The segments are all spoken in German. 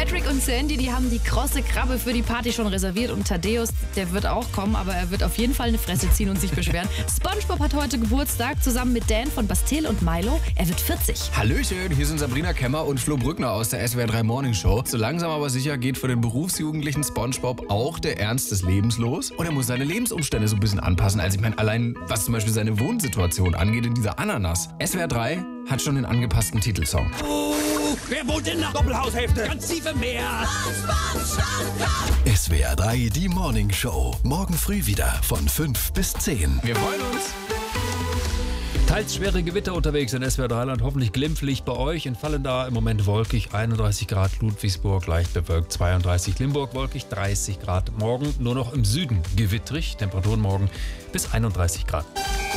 Patrick und Sandy, die haben die krosse Krabbe für die Party schon reserviert und Thaddeus, der wird auch kommen, aber er wird auf jeden Fall eine Fresse ziehen und sich beschweren. SpongeBob hat heute Geburtstag zusammen mit Dan von Bastille und Milo. Er wird 40. Hallöchen, hier sind Sabrina Kemmer und Flo Brückner aus der SWR 3 Morning Show. So langsam aber sicher geht für den berufsjugendlichen SpongeBob auch der Ernst des Lebens los. Und er muss seine Lebensumstände so ein bisschen anpassen. Also ich meine, allein was zum Beispiel seine Wohnsituation angeht in dieser Ananas. SWR 3 hat schon den angepassten Titelsong. Wer wohnt in der Doppelhaushälfte? Ganz tief im Meer. SWR 3, die Morning Show. Morgen früh wieder von 5 bis 10. Wir freuen uns. Teils schwere Gewitter unterwegs in SWR 3 hoffentlich glimpflich bei euch. In Vallendar im Moment wolkig, 31 Grad, Ludwigsburg leicht bewölkt, 32, Limburg wolkig, 30 Grad. Morgen nur noch im Süden gewittrig, Temperaturen morgen bis 31 Grad.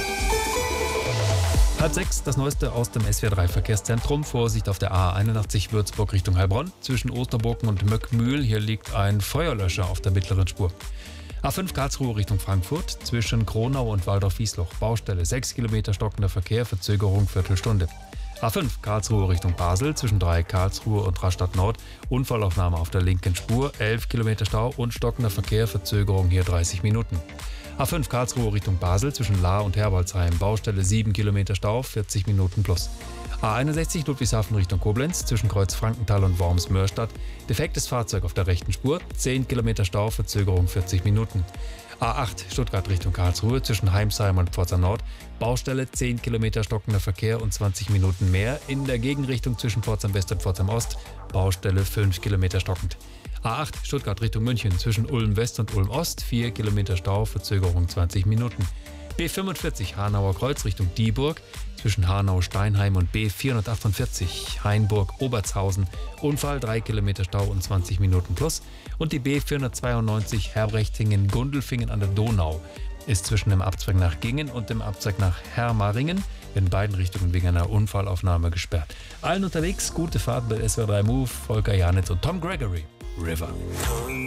5:30, das Neueste aus dem SWR 3 Verkehrszentrum. Vorsicht auf der A81 Würzburg Richtung Heilbronn. Zwischen Osterburken und Möckmühl, hier liegt ein Feuerlöscher auf der mittleren Spur. A5 Karlsruhe Richtung Frankfurt, zwischen Kronau und Waldorf-Wiesloch. Baustelle, 6 Kilometer stockender Verkehr, Verzögerung Viertelstunde. A5 Karlsruhe Richtung Basel, zwischen Dreieck Karlsruhe und Rastatt Nord. Unfallaufnahme auf der linken Spur, 11 Kilometer Stau und stockender Verkehr, Verzögerung hier 30 Minuten. A5 Karlsruhe Richtung Basel, zwischen Lahr und Herbolzheim. Baustelle, 7 Kilometer Stau, 40 Minuten plus. A61 Ludwigshafen Richtung Koblenz, zwischen Kreuz Frankenthal und Worms-Mörstadt. Defektes Fahrzeug auf der rechten Spur, 10 Kilometer Stau, Verzögerung 40 Minuten. A8 Stuttgart Richtung Karlsruhe, zwischen Heimsheim und Pforzheim Nord. Baustelle, 10 Kilometer stockender Verkehr und 20 Minuten mehr. In der Gegenrichtung zwischen Pforzheim West und Pforzheim Ost. Baustelle, 5 Kilometer stockend. A8 Stuttgart Richtung München, zwischen Ulm West und Ulm Ost. 4 Kilometer Stau, Verzögerung 20 Minuten. B45 Hanauer Kreuz Richtung Dieburg, zwischen Hanau-Steinheim und B448 Hainburg-Obertshausen. Unfall, 3 Kilometer Stau und 20 Minuten plus. Und die B492 Herbrechtingen-Gundelfingen an der Donau ist zwischen dem Abzweig nach Gingen und dem Abzweig nach Hermaringen in beiden Richtungen wegen einer Unfallaufnahme gesperrt. Allen unterwegs, gute Fahrt bei SWR 3 Move, Volker Janitz und Tom Gregory. River.